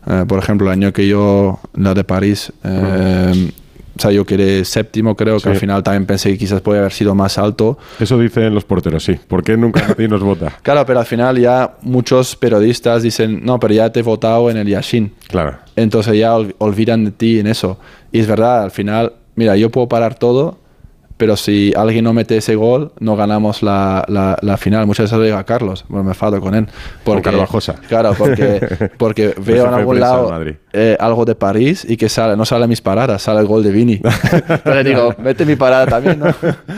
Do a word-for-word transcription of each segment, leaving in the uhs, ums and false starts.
Eh, por ejemplo, el año que yo, la de París, eh, uh-huh. o sea, yo quedé séptimo, creo sí. que al final también pensé que quizás podía haber sido más alto. Eso dicen los porteros, sí. ¿Por qué nunca nadie nos vota? Claro, pero al final ya muchos periodistas dicen, no, pero ya te he votado en el Yashin. Claro. Entonces ya ol- olvidan de ti en eso. Y es verdad, al final, mira, yo puedo parar todo, pero si alguien no mete ese gol, no ganamos la, la, la final. Muchas veces lo digo a Carlos, bueno, me fado con él. Porque, con Carvajosa. Claro, porque, porque veo en algún lado eh, algo de París y que sale, no sale mis paradas, sale el gol de Vini. Entonces digo, mete mi parada también, ¿no?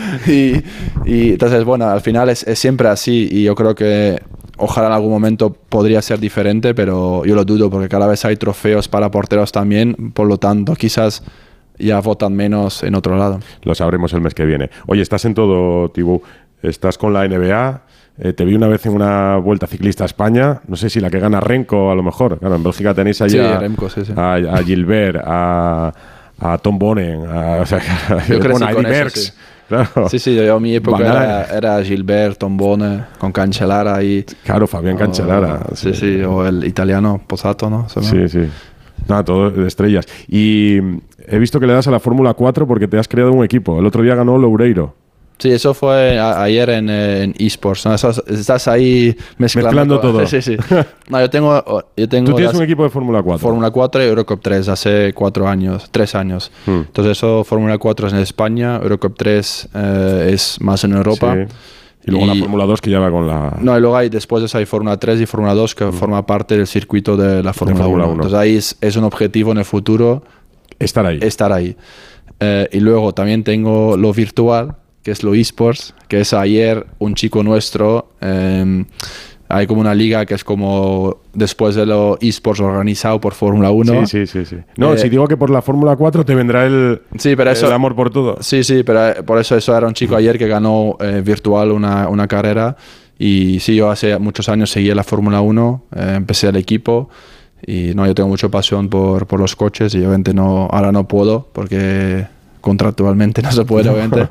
y, y entonces, bueno, al final es, es siempre así y yo creo que ojalá en algún momento podría ser diferente, pero yo lo dudo porque cada vez hay trofeos para porteros también, por lo tanto, quizás ya votan menos en otro lado. Lo sabremos el mes que viene. Oye, estás en todo, Thibaut. Estás con la N B A. Eh, te vi una vez en una Vuelta Ciclista a España. No sé si la que gana Renko, a lo mejor. Claro, en Bélgica tenéis allí sí, a, Remco, sí, sí. a, a Gilbert, a, a Tom Bonen, a, o sea, yo creo bueno, a Eddie Merckx. Sí. Claro. Sí, sí, yo en mi época era, era Gilbert, Tom Bonen, con Cancellara y... Claro, Fabián Cancellara. Oh, sí, sí, o el italiano Posato, ¿no? Sí, sí. Nada, todo de estrellas. Y he visto que le das a la Fórmula cuatro porque te has creado un equipo. El otro día ganó Loureiro. Sí, eso fue a, ayer en, en eSports, ¿no? Estás, estás ahí mezclando, mezclando todo. Sí, sí, sí. No, yo tengo, yo tengo Tú tienes un equipo de Fórmula cuatro. Fórmula cuatro y Eurocup tres hace cuatro años, tres años. Hmm. Entonces eso, Fórmula cuatro es en España, Eurocup tres eh, es más en Europa. Sí. Y luego y, la Fórmula dos que ya va con la... No, y luego hay, después de eso hay Fórmula tres y Fórmula dos que mm. forma parte del circuito de la Fórmula uno. Entonces ahí es, es un objetivo en el futuro. Estar ahí. Estar ahí. Eh, y luego también tengo lo virtual, que es lo eSports, que es ayer un chico nuestro... Eh, hay como una liga que es como después de lo eSports organizado por Fórmula uno. Sí, sí, sí, sí. No, eh, si digo que por la Fórmula cuatro te vendrá el, sí, pero eso, el amor por todo. Sí, sí, pero por eso eso era un chico ayer que ganó eh, virtual una, una carrera. Y sí, yo hace muchos años seguía la Fórmula uno, eh, empecé el equipo. Y no, yo tengo mucha pasión por, por los coches y obviamente no, ahora no puedo porque contractualmente no se puede, obviamente.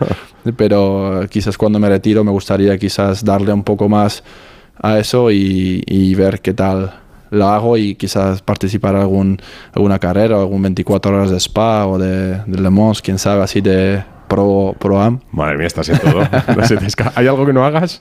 Pero quizás cuando me retiro me gustaría quizás darle un poco más a eso y, y ver qué tal lo hago y quizás participar en algún, alguna carrera o algún veinticuatro horas de Spa o de, de Le Mans, quién sabe, así de Pro, Pro Am. Madre mía, estás en todo. No sé, ¿hay algo que no hagas?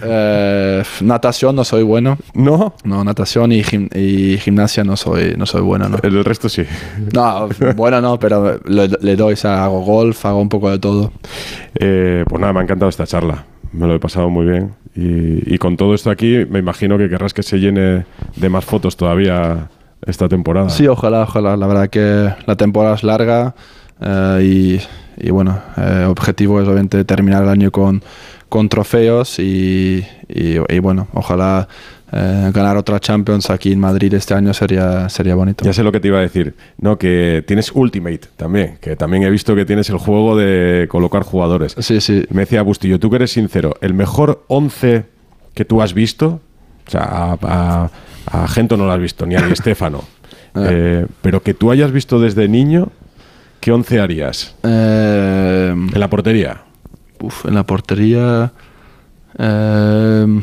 Eh, natación no soy bueno. ¿No? No, natación y, gim, y gimnasia no soy, no soy bueno, ¿no? El resto sí. No, bueno no, pero le, le doy, o sea, hago golf, hago un poco de todo. Eh, pues nada, me ha encantado esta charla. Me lo he pasado muy bien. Y, y con todo esto aquí, me imagino que querrás que se llene de más fotos todavía esta temporada. Sí, ojalá, ojalá. La verdad que la temporada es larga eh, y, y bueno, el eh, objetivo es obviamente terminar el año con, con trofeos y, y, y bueno, ojalá eh, ganar otra Champions aquí en Madrid este año sería, sería bonito. Ya sé lo que te iba a decir. No, que tienes Ultimate también, que también he visto que tienes el juego de colocar jugadores. Sí, sí. Me decía Bustillo, tú que eres sincero, ¿el mejor once que tú has visto? O sea, a, a, a Gento no lo has visto, ni a Di Stéfano. eh, pero que tú hayas visto desde niño, ¿qué once harías? Eh, ¿En la portería? Uf, en la portería... Eh,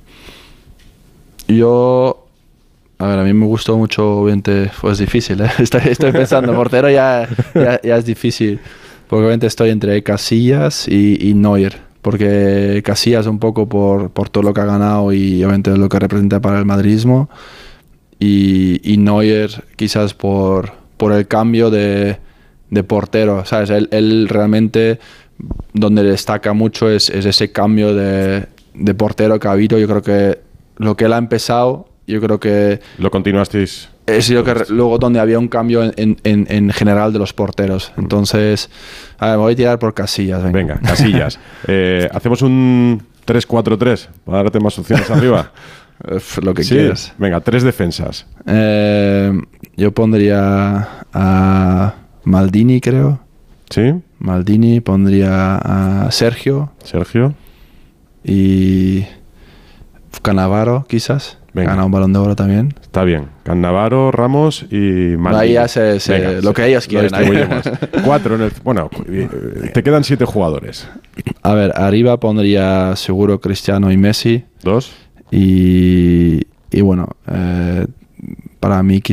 Yo, a ver, a mí me gustó mucho, obviamente, pues difícil, ¿eh? Estoy, estoy pensando, portero ya, ya, ya es difícil, porque obviamente estoy entre Casillas y, y Neuer, porque Casillas un poco por, por todo lo que ha ganado y obviamente lo que representa para el madridismo, y, y Neuer quizás por, por el cambio de, de portero, ¿sabes? Él, él realmente, donde destaca mucho es, es ese cambio de, de portero que ha habido. Yo creo que lo que él ha empezado, yo creo que... ¿Lo continuasteis? Es lo que luego donde había un cambio en, en, en general de los porteros. Entonces, a ver, me voy a tirar por Casillas. Venga, venga Casillas. eh, ¿Hacemos un tres cuatro tres para darte más opciones arriba? Lo que sí, quieras. Venga, tres defensas. Eh, yo pondría a Maldini, creo. ¿Sí? Maldini, pondría a Sergio. Sergio. Y... Cannavaro, quizás. Venga. Gana un Balón de Oro también. Está bien. Cannavaro, Ramos y Maldini. Ahí ya se, se, Venga, lo que ellos quieren. Cuatro en el... Bueno, te quedan siete jugadores. A ver, arriba pondría seguro Cristiano y Messi. Dos. Y, y bueno, eh, para mí quizás